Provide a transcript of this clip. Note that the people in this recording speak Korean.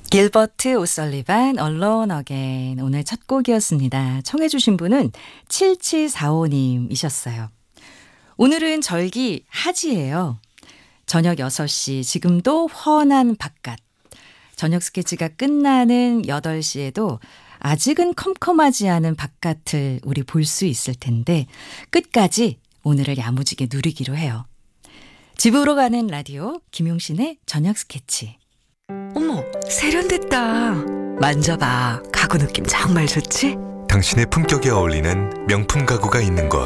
길버트 오설리반 Alone Again 오늘 첫 곡이었습니다. 청해 주신 분은 7745님이셨어요. 오늘은 절기 하지예요. 저녁 6시 지금도 훤한 바깥. 저녁 스케치가 끝나는 8시에도 아직은 컴컴하지 않은 바깥을 우리 볼 수 있을 텐데 끝까지 오늘을 야무지게 누리기로 해요. 집으로 가는 라디오 김용신의 저녁 스케치. 어머, 세련됐다. 만져봐. 가구 느낌 정말 좋지? 당신의 품격에 어울리는 명품 가구가 있는 곳